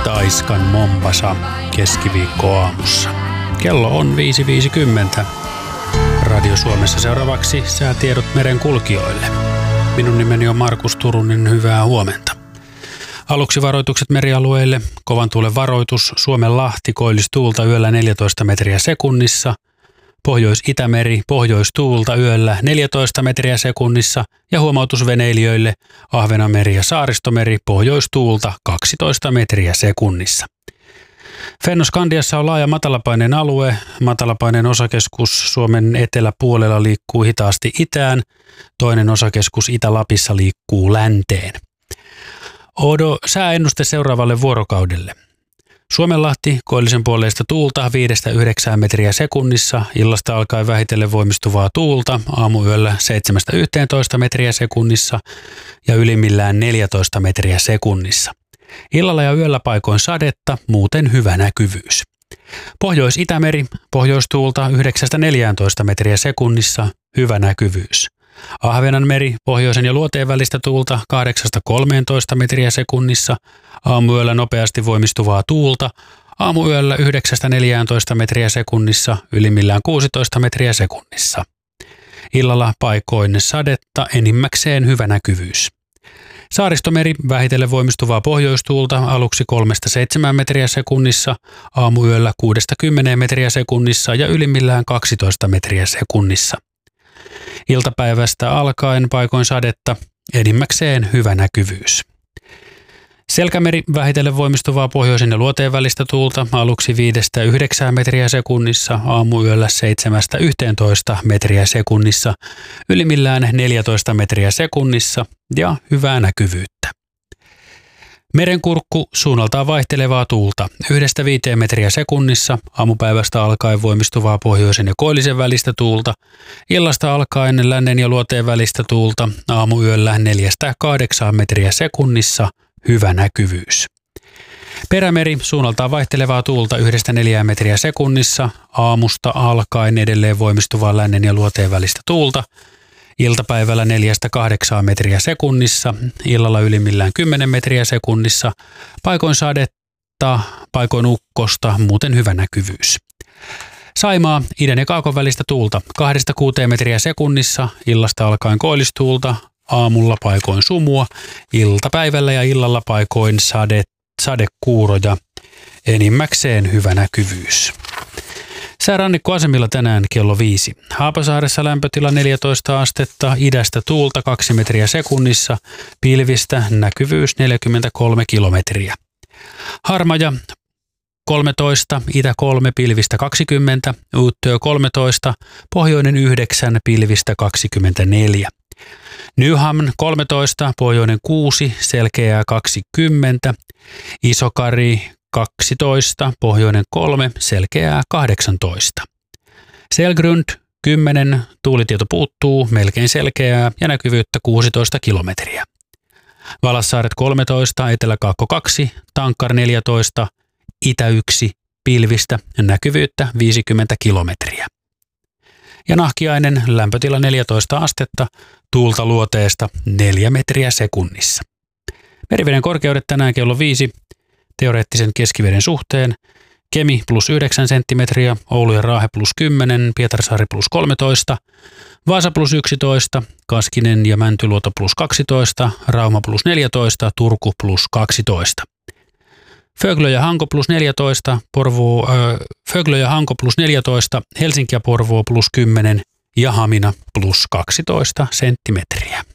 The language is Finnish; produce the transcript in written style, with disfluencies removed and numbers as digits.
Taiskan Mombasa keskiviikkoaamussa. Kello on 5.50. Radio Suomessa seuraavaksi säätiedot merenkulkijoille. Minun nimeni on Markus Turunen, hyvää huomenta. Aluksi varoitukset merialueille. Kovan tuulen varoitus, Suomenlahti, koillistuulta yöllä 14 metriä sekunnissa. Pohjois-Itämeri, pohjoistuulta yöllä 14 metriä sekunnissa ja huomautus veneilijöille Ahvenanmeri ja Saaristomeri, pohjoistuulta 12 metriä sekunnissa. Fennoskandiassa on laaja matalapaineen alue. Matalapaineen osakeskus Suomen eteläpuolella liikkuu hitaasti itään. Toinen osakeskus Itä-Lapissa liikkuu länteen. Sääennuste seuraavalle vuorokaudelle. Suomenlahti, koillisen puoleista tuulta 5-9 metriä sekunnissa, illasta alkaen vähitellen voimistuvaa tuulta, aamuyöllä 7-11 metriä sekunnissa ja ylimmillään 14 metriä sekunnissa. Illalla ja yöllä paikoin sadetta, muuten hyvä näkyvyys. Pohjois-Itämeri, pohjoistuulta 9-14 metriä sekunnissa, hyvä näkyvyys. Ahvenanmeri, pohjoisen ja luoteen välistä tuulta 8-13 metriä sekunnissa, aamuyöllä nopeasti voimistuvaa tuulta, aamuyöllä 9-14 metriä sekunnissa, ylimmillään 16 metriä sekunnissa. Illalla paikoin sadetta, enimmäkseen hyvä näkyvyys. Saaristomeri, vähitellen voimistuvaa pohjoistuulta, aluksi 3-7 metriä sekunnissa, aamuyöllä 6-10 metriä sekunnissa ja ylimmillään 12 metriä sekunnissa. Iltapäivästä alkaen paikoin sadetta, enimmäkseen hyvä näkyvyys. Selkämeri, vähitellen voimistuvaa pohjoisen ja luoteen välistä tuulta, aluksi 5-9 metriä sekunnissa, aamuyöllä 7-11 metriä sekunnissa, ylimmillään 14 metriä sekunnissa ja hyvää näkyvyyttä. Merenkurkku, suunnaltaan vaihtelevaa tuulta 1-5 metriä sekunnissa, aamupäivästä alkaen voimistuvaa pohjoisen ja koillisen välistä tuulta, illasta alkaen lännen ja luoteen välistä tuulta, aamuyöllä 4-8 metriä sekunnissa, hyvä näkyvyys. Perämeri, suunnaltaan vaihtelevaa tuulta 1-4 metriä sekunnissa, aamusta alkaen edelleen voimistuvaa lännen ja luoteen välistä tuulta, iltapäivällä 4-8 metriä sekunnissa, illalla ylimmillään 10 metriä sekunnissa, paikoin sadetta, paikoin ukkosta, muuten hyvä näkyvyys. Saimaa, idän ja kaakon välistä tuulta 2-6 metriä sekunnissa, illasta alkaen koillistuulta, aamulla paikoin sumua, iltapäivällä ja illalla paikoin sadekuuroja, enimmäkseen hyvä näkyvyys. Säärannikkoasemilla tänään kello 5. Haapasaaressa lämpötila 14 astetta, idästä tuulta 2 metriä sekunnissa, pilvistä näkyvyys 43 kilometriä. Harmaja 13, itä 3, pilvistä 20, Uuttöö 13, pohjoinen 9, pilvistä 24. Nyhamn 13, pohjoinen 6, selkeää 20, Isokari 12, pohjoinen 3, selkeää 18. Selgrund 10, tuulitieto puuttuu, melkein selkeää ja näkyvyyttä 16 kilometriä. Valassaaret 13, eteläkaakko 2, Tankkar 14, itä 1, pilvistä, näkyvyyttä 50 kilometriä. Ja Nahkiainen, lämpötila 14 astetta, tuulta luoteesta 4 metriä sekunnissa. Meriveden korkeudet tänään kello 5, teoreettisen keskiveden suhteen, Kemi plus 9 senttimetriä, Oulu ja Raahe plus 10, Pietarsaari plus 13, Vaasa plus 11, Kaskinen ja Mäntyluoto plus 12, Rauma plus 14, Turku plus 12. Föglö ja Hanko plus 14, Föglö ja Hanko plus 14, Helsinki ja Porvoo plus 10 ja Hamina plus 12 senttimetriä.